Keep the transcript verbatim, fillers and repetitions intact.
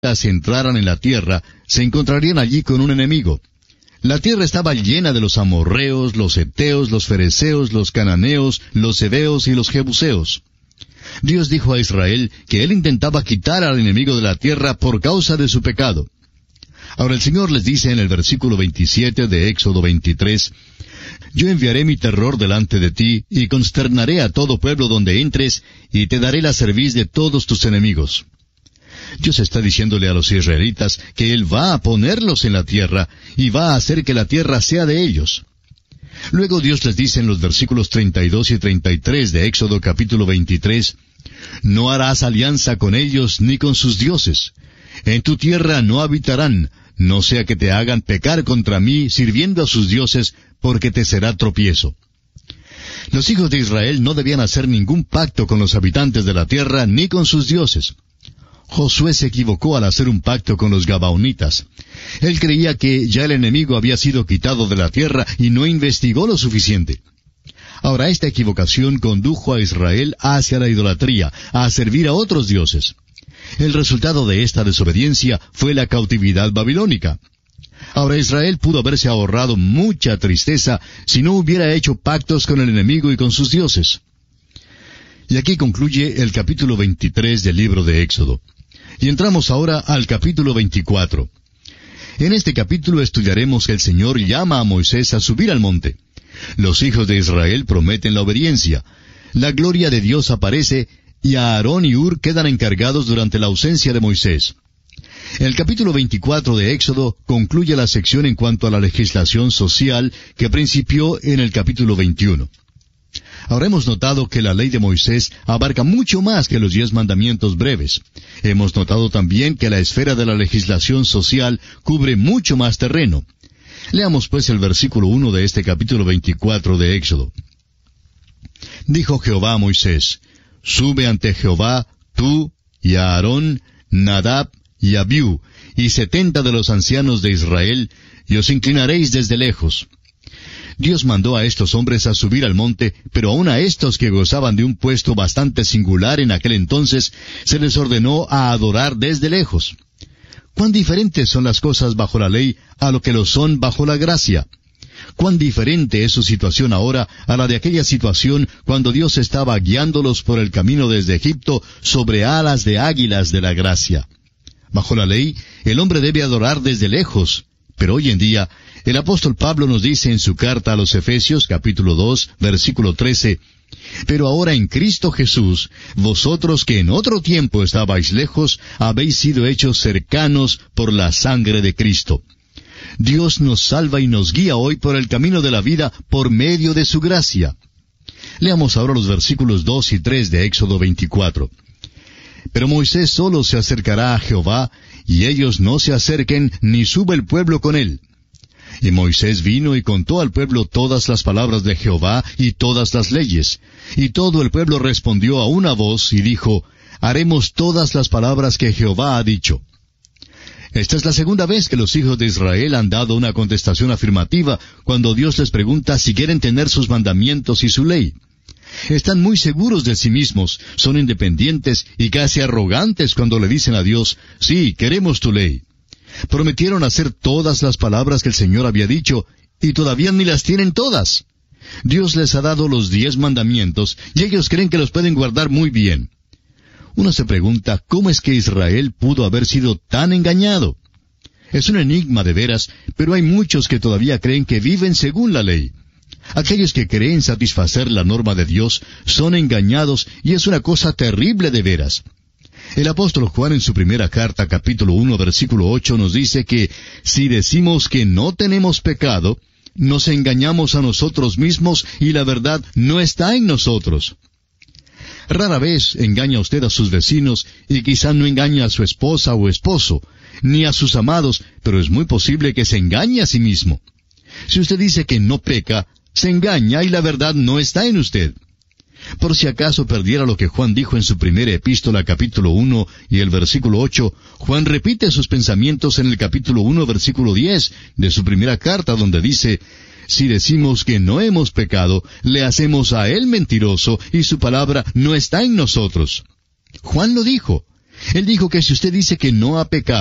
israelitas entraran en la tierra, se encontrarían allí con un enemigo. La tierra estaba llena de los amorreos, los heteos, los fereceos, los cananeos, los heveos y los jebuseos. Dios dijo a Israel que Él intentaba quitar al enemigo de la tierra por causa de su pecado. Ahora el Señor les dice en el versículo veintisiete de Éxodo veintitrés, «Yo enviaré mi terror delante de ti, y consternaré a todo pueblo donde entres, y te daré la cerviz de todos tus enemigos». Dios está diciéndole a los israelitas que Él va a ponerlos en la tierra, y va a hacer que la tierra sea de ellos. Luego Dios les dice en los versículos treinta y dos y treinta y tres de Éxodo capítulo veintitrés, «No harás alianza con ellos ni con sus dioses. En tu tierra no habitarán, no sea que te hagan pecar contra mí sirviendo a sus dioses, porque te será tropiezo». Los hijos de Israel no debían hacer ningún pacto con los habitantes de la tierra ni con sus dioses. Josué se equivocó al hacer un pacto con los gabaonitas. Él creía que ya el enemigo había sido quitado de la tierra y no investigó lo suficiente. Ahora esta equivocación condujo a Israel hacia la idolatría, a servir a otros dioses. El resultado de esta desobediencia fue la cautividad babilónica. Ahora Israel pudo haberse ahorrado mucha tristeza si no hubiera hecho pactos con el enemigo y con sus dioses. Y aquí concluye el capítulo veintitrés del libro de Éxodo. Y entramos ahora al capítulo veinticuatro. En este capítulo estudiaremos que el Señor llama a Moisés a subir al monte. Los hijos de Israel prometen la obediencia. La gloria de Dios aparece, y Aarón y Hur quedan encargados durante la ausencia de Moisés. El capítulo veinticuatro de Éxodo concluye la sección en cuanto a la legislación social que principió en el capítulo veintiuno. Ahora hemos notado que la ley de Moisés abarca mucho más que los diez mandamientos breves. Hemos notado también que la esfera de la legislación social cubre mucho más terreno. Leamos pues el versículo uno de este capítulo veinticuatro de Éxodo. Dijo Jehová a Moisés, «Sube ante Jehová, tú, y Aarón, Nadab, y Abiú, y setenta de los ancianos de Israel, y os inclinaréis desde lejos». Dios mandó a estos hombres a subir al monte, pero aun a estos que gozaban de un puesto bastante singular en aquel entonces, se les ordenó a adorar desde lejos. ¿Cuán diferentes son las cosas bajo la ley a lo que lo son bajo la gracia? ¿Cuán diferente es su situación ahora a la de aquella situación cuando Dios estaba guiándolos por el camino desde Egipto sobre alas de águilas de la gracia? Bajo la ley, el hombre debe adorar desde lejos, pero hoy en día, el apóstol Pablo nos dice en su carta a los Efesios, capítulo dos, versículo trece, «Pero ahora en Cristo Jesús, vosotros que en otro tiempo estabais lejos, habéis sido hechos cercanos por la sangre de Cristo». Dios nos salva y nos guía hoy por el camino de la vida por medio de su gracia. Leamos ahora los versículos dos y tres de Éxodo veinticuatro. «Pero Moisés solo se acercará a Jehová, y ellos no se acerquen, ni suba el pueblo con él». Y Moisés vino y contó al pueblo todas las palabras de Jehová y todas las leyes. Y todo el pueblo respondió a una voz y dijo, «Haremos todas las palabras que Jehová ha dicho». Esta es la segunda vez que los hijos de Israel han dado una contestación afirmativa cuando Dios les pregunta si quieren tener sus mandamientos y su ley. Están muy seguros de sí mismos, son independientes y casi arrogantes cuando le dicen a Dios, «Sí, queremos tu ley». Prometieron hacer todas las palabras que el Señor había dicho, y todavía ni las tienen todas. Dios les ha dado los diez mandamientos, y ellos creen que los pueden guardar muy bien. Uno se pregunta, ¿cómo es que Israel pudo haber sido tan engañado? Es un enigma de veras, pero hay muchos que todavía creen que viven según la ley. Aquellos que creen satisfacer la norma de Dios son engañados, y es una cosa terrible de veras. El apóstol Juan en su primera carta, capítulo uno, versículo ocho, nos dice que si decimos que no tenemos pecado, nos engañamos a nosotros mismos y la verdad no está en nosotros. Rara vez engaña usted a sus vecinos y quizá no engaña a su esposa o esposo, ni a sus amados, pero es muy posible que se engañe a sí mismo. Si usted dice que no peca, se engaña y la verdad no está en usted. Por si acaso perdiera lo que Juan dijo en su primera epístola, capítulo uno, y el versículo ocho, Juan repite sus pensamientos en el capítulo uno, versículo diez, de su primera carta, donde dice, «Si decimos que no hemos pecado, le hacemos a él mentiroso, y su palabra no está en nosotros». Juan lo dijo. Él dijo que si usted dice que no ha pecado,